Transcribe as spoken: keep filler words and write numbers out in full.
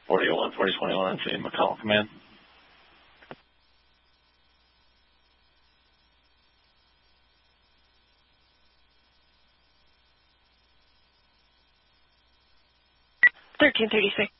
forty oh one, forty twenty-one, and see McCall command. thirteen thirty-six.